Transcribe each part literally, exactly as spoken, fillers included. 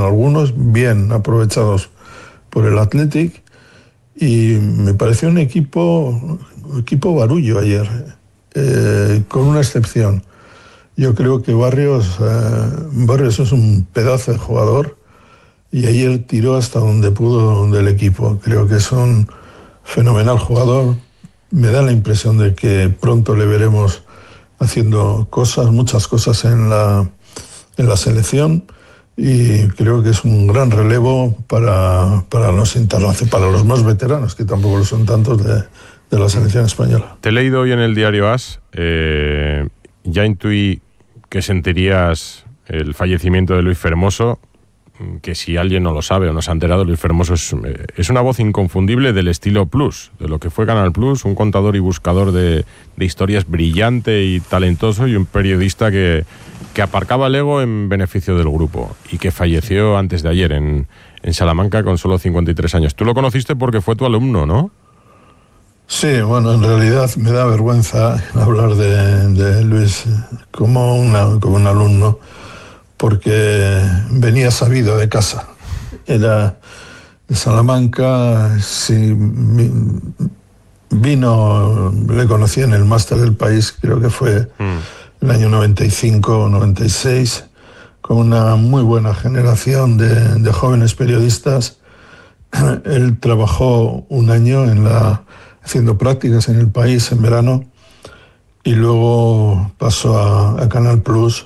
algunos, bien aprovechados por el Athletic, y me pareció un equipo, un equipo barullo ayer, eh, con una excepción. Yo creo que Barrios, eh, Barrios es un pedazo de jugador, y ayer tiró hasta donde pudo del equipo. Creo que es un fenomenal jugador. Me da la impresión de que pronto le veremos haciendo cosas, muchas cosas en la, en la selección, y creo que es un gran relevo para, para los internacionales, para los más veteranos, que tampoco lo son tantos, de, de la selección española. Te he leído hoy en el diario AS, eh, ya intuí que sentirías el fallecimiento de Luis Fermoso, que si alguien no lo sabe o no se ha enterado, Luis Fermoso es, es una voz inconfundible del estilo Plus, de lo que fue Canal Plus, un contador y buscador de, de historias brillante y talentoso, y un periodista que, que aparcaba el ego en beneficio del grupo, y que falleció antes de ayer en, en Salamanca con solo cincuenta y tres años. Tú lo conociste porque fue tu alumno, ¿no? Sí, bueno, en realidad me da vergüenza hablar de, de Luis como, una, como un alumno, porque venía sabido de casa. Era de Salamanca, sí, vino, le conocí en el máster del país, creo que fue mm. el año noventa y cinco o noventa y seis, con una muy buena generación de, de jóvenes periodistas. Él trabajó un año en la, haciendo prácticas en el país en verano, y luego pasó a, a Canal Plus.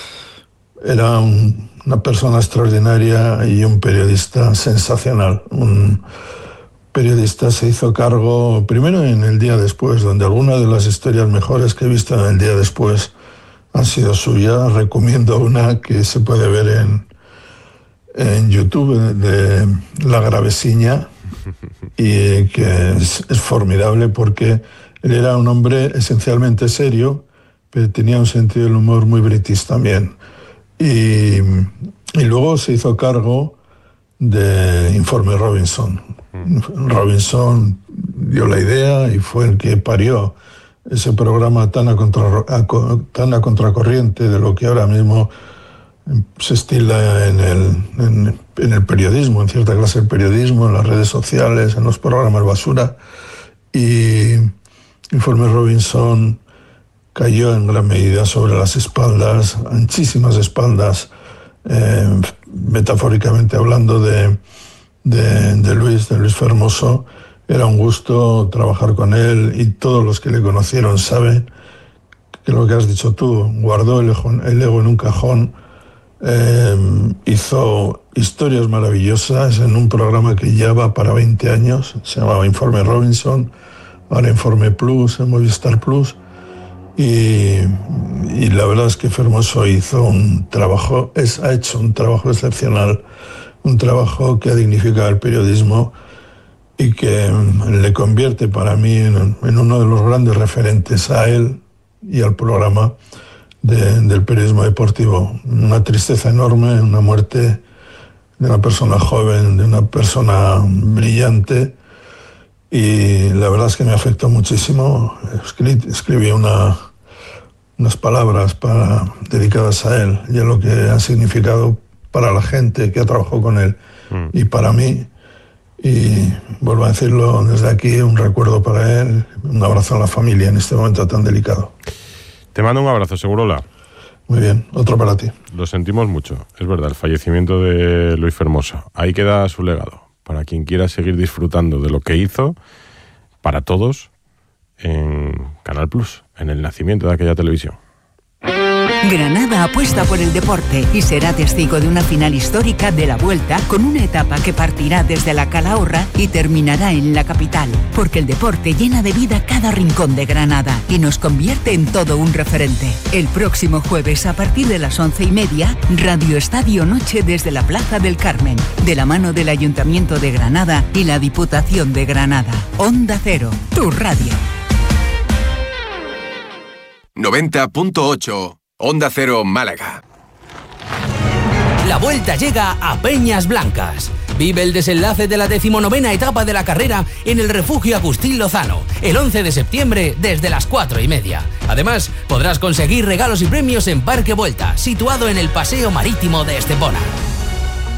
Era un, una persona extraordinaria y un periodista sensacional. Un periodista, se hizo cargo primero en El Día Después, donde algunas de las historias mejores que he visto en El Día Después han sido suyas. Recomiendo una que se puede ver en, en YouTube, de La Gravesiña, y que es, es formidable, porque él era un hombre esencialmente serio, pero tenía un sentido del humor muy british también. Y, y luego se hizo cargo de Informe Robinson. Robinson dio la idea y fue el que parió ese programa tan a, contra, a, tan a contracorriente de lo que ahora mismo se estila en el, en, en el periodismo, en cierta clase de periodismo, en las redes sociales, en los programas basura. Y Informe Robinson cayó en gran medida sobre las espaldas, anchísimas espaldas, eh, metafóricamente hablando, de, de, de Luis, de Luis Fermoso. Era un gusto trabajar con él, y todos los que le conocieron saben que lo que has dicho tú, guardó el ego, el ego en un cajón, eh, hizo historias maravillosas en un programa que ya va para veinte años, se llamaba Informe Robinson, ahora Informe Plus, en Movistar Plus. Y, y la verdad es que Fermoso hizo un trabajo, es, ha hecho un trabajo excepcional, un trabajo que ha dignificado el periodismo y que le convierte para mí en, en uno de los grandes referentes a él y al programa de, del periodismo deportivo. Una tristeza enorme, una muerte de una persona joven, de una persona brillante, y la verdad es que me afectó muchísimo. Escribí, escribí una, unas palabras para, dedicadas a él y a lo que ha significado para la gente que ha trabajado con él mm. y para mí. Y vuelvo a decirlo desde aquí, un recuerdo para él, un abrazo a la familia en este momento tan delicado. Te mando un abrazo, Segurola. Muy bien, otro para ti. Lo sentimos mucho, es verdad, el fallecimiento de Luis Fermoso. Ahí queda su legado, para quien quiera seguir disfrutando de lo que hizo, para todos, en Canal Plus, en el nacimiento de aquella televisión. Granada apuesta por el deporte y será testigo de una final histórica de la Vuelta, con una etapa que partirá desde la Calahorra y terminará en la capital, porque el deporte llena de vida cada rincón de Granada y nos convierte en todo un referente. El próximo jueves, a partir de las once y media, Radio Estadio Noche desde la Plaza del Carmen, de la mano del Ayuntamiento de Granada y la Diputación de Granada. Onda Cero, tu radio. noventa punto ocho Onda Cero Málaga. La Vuelta llega a Peñas Blancas. Vive el desenlace de la decimonovena etapa de la carrera en el Refugio Agustín Lozano, el once de septiembre desde las cuatro y media. Además, podrás conseguir regalos y premios en Parque Vuelta, situado en el Paseo Marítimo de Estepona.